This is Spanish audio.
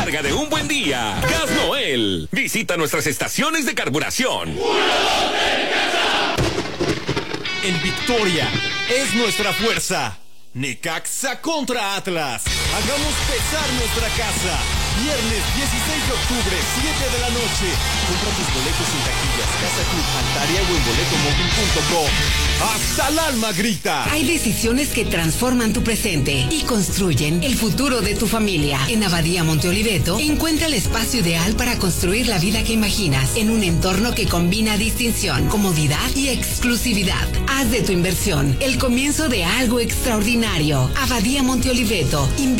recarga de un buen día. Gas Noel. Visita nuestras estaciones de carburación. En Victoria es nuestra fuerza. Necaxa contra Atlas. Hagamos pesar nuestra casa. Viernes 16 de octubre, 7 de la noche. Compra tus boletos en taquillas, Casa Club, Altaria o en boletomóvil.com. ¡Hasta el alma grita! Hay decisiones que transforman tu presente y construyen el futuro de tu familia. En Abadía Monte Oliveto, encuentra el espacio ideal para construir la vida que imaginas en un entorno que combina distinción, comodidad y exclusividad. Haz de tu inversión el comienzo de algo extraordinario. Abadía Monte Oliveto.